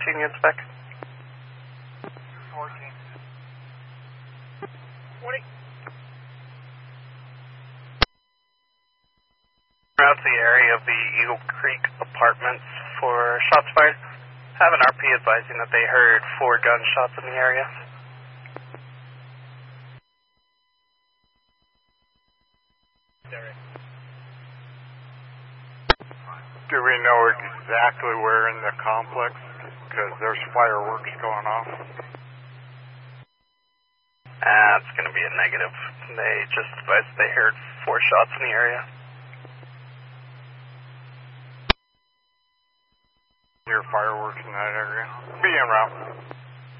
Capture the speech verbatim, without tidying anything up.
fourteen units back. fourteen. twenty. Out to the area of the Eagle Creek apartments for shots fired. Have an R P advising that they heard four gunshots in the area. Do we know exactly where in the complex? Because there's fireworks going off. That's going to be a negative. They just advised they heard four shots in the area. Near fireworks in that area. Be en route.